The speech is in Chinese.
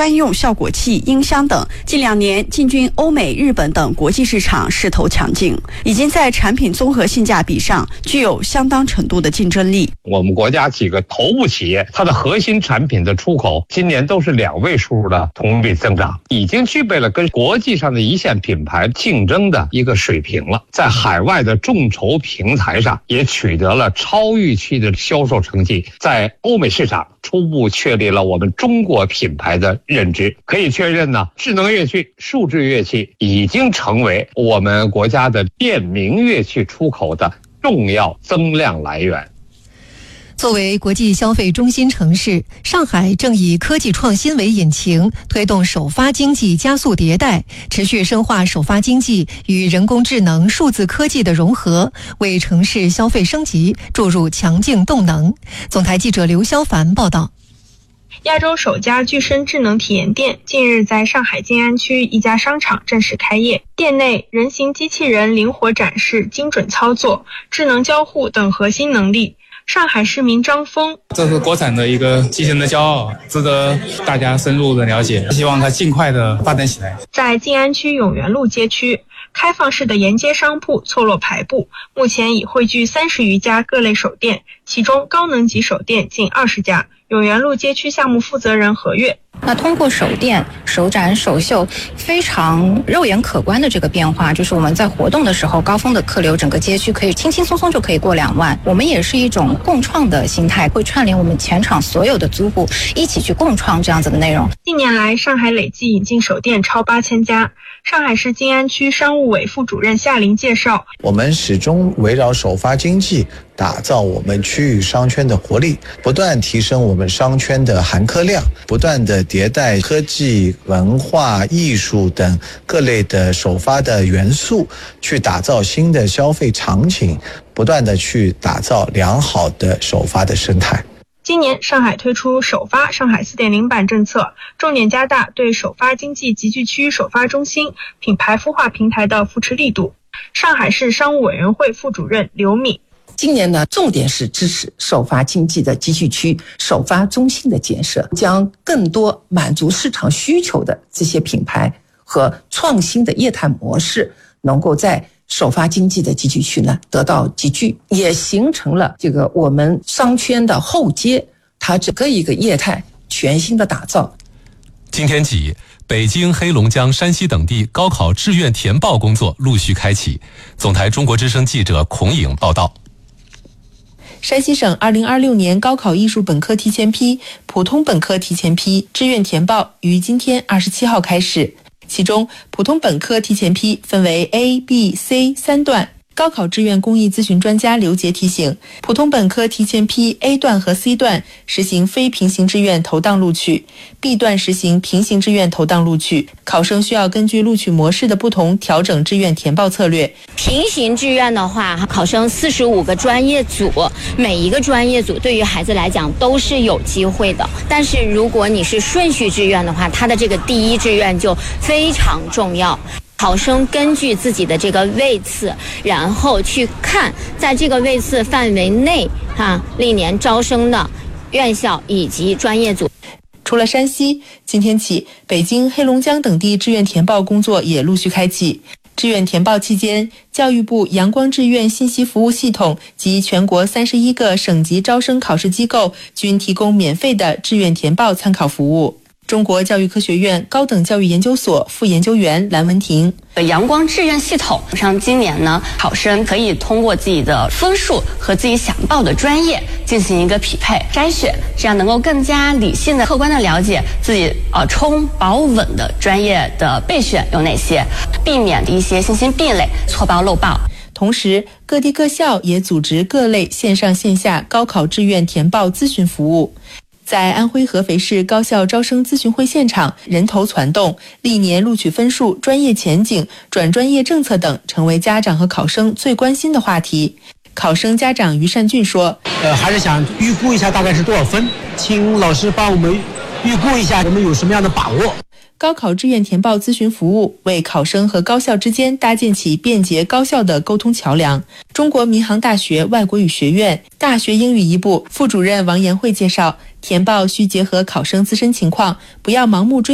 专用效果器、音箱等，近2年进军欧美、日本等国际市场势头强劲，已经在产品综合性价比上具有相当程度的竞争力。 我们国家几个头部企业，它的核心产品的出口今年都是2位数的同比增长，已经具备了跟国际上的一线品牌竞争的一个水平了。在海外的众筹平台上也取得了超预期的销售成绩，在欧美市场初步确立了我们中国品牌的认知。可以确认呢，智能乐器、数字乐器已经成为我们国家的便民乐器出口的重要增量来源。 作为国际消费中心城市，上海正以科技创新为引擎，推动首发经济加速迭代，持续深化首发经济与人工智能、数字科技的融合，为城市消费升级注入强劲动能。总台记者刘潇凡报道。 亚洲首家具身智能体验店近日在上海静安区一家商场正式开业，店内人形机器人灵活展示、精准操作、智能交互等核心能力。上海市民张峰： 这是国产的一个机器人的骄傲，值得大家深入的了解，希望它尽快的发展起来。 在静安区永源路街区，开放式的沿街商铺错落排布，目前已汇聚30余家各类手店，其中高能级手店近20家。永源路街区项目负责人何月： 那通过手店、手展、手秀非常肉眼可观的这个变化，就是我们在活动的时候，高峰的客流整个街区可以轻轻松松就可以过2万。我们也是一种共创的心态，会串联我们全场所有的租户一起去共创这样子的内容。 近年来，上海累计引进手店超8000家。上海市静安区商务委副主任夏林介绍， 我们始终围绕首发经济打造我们区域商圈的活力，不断提升我们商圈的含客量，不断的迭代科技、文化、艺术等各类的首发的元素，去打造新的消费场景，不断的去打造良好的首发的生态。 今年上海推出首发上海 4.0 版政策，重点加大对首发经济集聚区首发中心品牌孵化平台的扶持力度。上海市商务委员会副主任刘敏： 今年呢，重点是支持首发经济的集聚区首发中心的建设，将更多满足市场需求的这些品牌和创新的业态模式能够在首发经济的集聚区呢得到集聚，也形成了这个我们商圈的后街，它整个一个业态全新的打造。 今天起，北京、黑龙江、山西等地高考志愿填报工作陆续开启。总台中国之声记者孔颖报道。 山西省2026年高考艺术本科提前批、普通本科提前批志愿填报于今天27号开始。其中，普通本科提前批分为 A、B、C 3段。高考志愿公益咨询专家刘杰提醒，普通本科提前批 A 段和 C 段实行非平行志愿投档录取， B 段实行平行志愿投档录取。考生需要根据录取模式的不同调整志愿填报策略。 平行志愿的话，考生45个专业组，每一个专业组对于孩子来讲都是有机会的。但是如果你是顺序志愿的话，他的这个第一志愿就非常重要。考生根据自己的这个位次，然后去看在这个位次范围内历年招生的院校以及专业组。 除了山西，今天起，北京、黑龙江等地志愿填报工作也陆续开启。志愿填报期间，教育部阳光志愿信息服务系统及全国31个省级招生考试机构均提供免费的志愿填报参考服务。中国教育科学院高等教育研究所副研究员蓝文婷： 阳光志愿系统上，今年呢，考生可以通过自己的分数和自己想报的专业进行一个匹配筛选，这样能够更加理性的、客观的了解自己充保稳的专业的备选有哪些，避免一些信息壁垒、错报漏报。 同时，各地各校也组织各类线上线下高考志愿填报咨询服务。在安徽合肥市高校招生咨询会现场，人头攒动，历年录取分数、专业前景、转专业政策等成为家长和考生最关心的话题。考生家长于善俊说： 还是想预估一下大概是多少分，请老师帮我们预估一下我们有什么样的把握。 高考志愿填报咨询服务为考生和高校之间搭建起便捷高效的沟通桥梁。中国民航大学外国语学院大学英语一部副主任王延慧介绍，填报需结合考生自身情况，不要盲目追